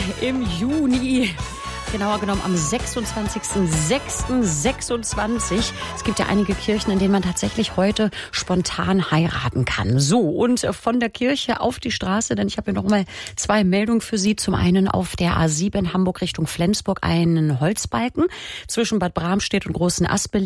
im Juni. Genauer genommen am 26.06.26. Es gibt ja einige Kirchen, in denen man tatsächlich heute spontan heiraten kann. So, und von der Kirche auf die Straße, denn ich habe hier noch mal 2 Meldungen für Sie. Zum einen auf der A7 in Hamburg Richtung Flensburg einen Holzbalken zwischen Bad Bramstedt und Großen Aspeling.